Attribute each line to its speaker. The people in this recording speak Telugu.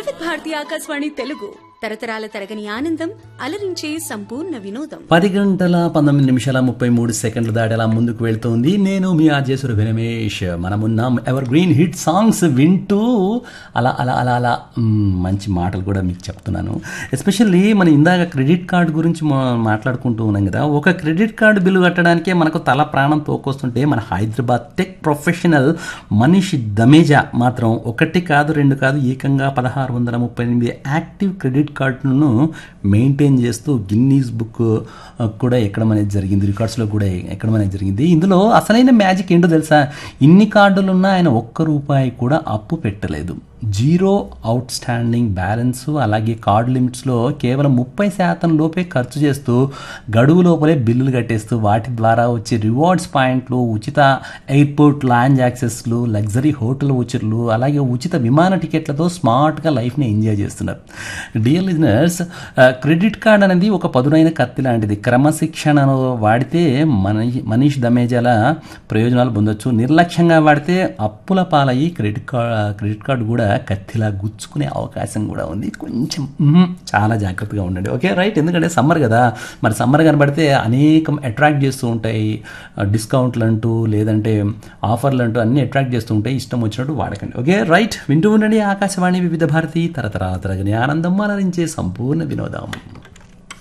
Speaker 1: వివిధ భారతి ఆకాశవాణి తెలుగు తరతరాల తరగని ఆనందం అలరించే సంపూర్ణ వినోదం.
Speaker 2: 10:19 దాటేలా ముందుకు వెళ్తోంది. నేను మీ ఆర్జేశ్వర రమేష్. మనమున్నాం ఎవర్ గ్రీన్ హిట్ సాంగ్స్ వింటూ అలా అలా అలా అలా మంచి మాటలు కూడా మీకు చెప్తున్నాను. ఎస్పెషల్లీ మన ఇందాక క్రెడిట్ కార్డు గురించి మాట్లాడుకుంటూ ఉన్నాం కదా. ఒక క్రెడిట్ కార్డు బిల్లు కట్టడానికే మనకు తల ప్రాణం తోకొస్తుంటే మన హైదరాబాద్ టెక్ ప్రొఫెషనల్ మనీష్ దమేజా మాత్రం ఒకటి కాదు రెండు కాదు ఏకంగా 1638 యాక్టివ్ క్రెడిట్ కార్డులను మెయింటైన్ చేస్తూ గిన్నీస్ బుక్ కూడా ఎక్కడం అనేది జరిగింది, రికార్డ్స్లో కూడా ఎక్కడం అనేది జరిగింది. ఇందులో అసలైన మ్యాజిక్ ఏంటో తెలుసా? ఇన్ని కార్డులున్నా ఆయన ₹1 కూడా అప్పు పెట్టలేదు. జీరో అవుట్ స్టాండింగ్ బ్యాలెన్స్, అలాగే కార్డు లిమిట్స్లో కేవలం 30% లోపే ఖర్చు చేస్తూ గడువు లోపలే బిల్లులు కట్టేస్తూ వాటి ద్వారా వచ్చే రివార్డ్స్ పాయింట్లు, ఉచిత ఎయిర్పోర్ట్ లాంజ్ యాక్సెస్లు, లగ్జరీ హోటల్ వోచర్లు, అలాగే ఉచిత విమాన టికెట్లతో స్మార్ట్గా లైఫ్ని ఎంజాయ్ చేస్తున్నారు. డియర్ లిజనర్స్, క్రెడిట్ కార్డ్ అనేది ఒక పదునైన కత్తి లాంటిది. క్రమశిక్షణను వాడితే మనీష్ దమేజాల ప్రయోజనాలు పొందొచ్చు. నిర్లక్ష్యంగా వాడితే అప్పుల పాలయ్యి క్రెడిట్ కార్డు కూడా కత్తిలా గుచ్చుకునే అవకాశం కూడా ఉంది. కొంచెం చాలా జాగ్రత్తగా ఉండండి. Okay right. ఎందుకంటే సమ్మర్ కదా, మరి సమ్మర్ కనబడితే అనేకం అట్రాక్ట్ చేస్తూ ఉంటాయి. డిస్కౌంట్లు అంటూ లేదంటే ఆఫర్లు అంటూ అన్నీ అట్రాక్ట్ చేస్తూ ఉంటాయి. ఇష్టం వచ్చినట్టు వాడకండి. Okay right. వింటూ ఉండండి ఆకాశవాణి వివిధ భారతి తరతరాల తరగని ఆనందం అలరించే సంపూర్ణ వినోదం.